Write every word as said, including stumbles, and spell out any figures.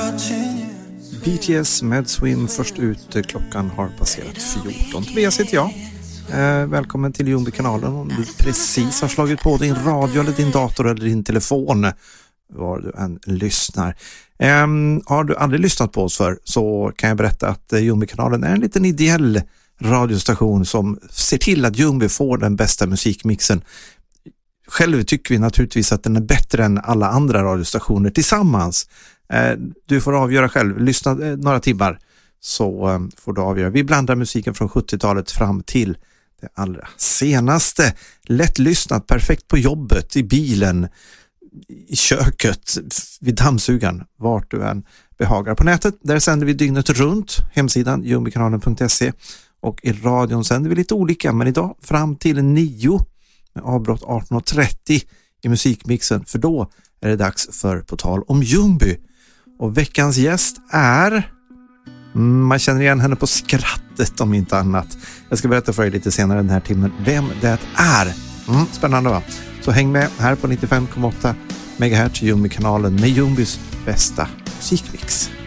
B T S med Swim först ut. Klockan har passerat fjorton. Tobias heter jag. Eh, välkommen till Ljungby-kanalen. Om du precis har slagit på din radio eller din dator eller din telefon, var du än lyssnar. Eh, har du aldrig lyssnat på oss för, så kan jag berätta att eh, Ljungby-kanalen är en liten ideell radiostation som ser till att Ljungby får den bästa musikmixen. Själv tycker vi naturligtvis att den är bättre än alla andra radiostationer tillsammans. Eh, du får avgöra själv. Lyssna eh, några timmar så eh, får du avgöra. Vi blandar musiken från sjuttiotalet fram till det allra senaste. Lättlyssnat, perfekt på jobbet, i bilen, i köket, vid dammsugan, vart du än behagar. På nätet, där sänder vi dygnet runt, hemsidan ljungbykanalen punkt se, och i radion sänder vi lite olika, men idag fram till nio med avbrott arton trettio i musikmixen, för då är det dags för På tal om Ljungby. Och veckans gäst är... Mm, man känner igen henne på skrattet om inte annat. Jag ska berätta för er lite senare den här timmen vem det är. Mm, spännande va? Så häng med här på nittiofem komma åtta megahertz Ljungby-kanalen med Ljungbys bästa musikmix.